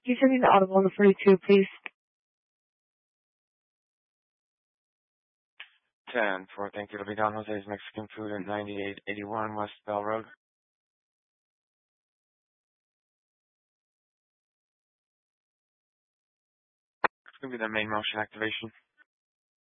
You sending the audible on the 42, please. 10 for thank you to be Don Jose's Mexican Food at 9881 West Bell Road. It's going to be the main motion activation.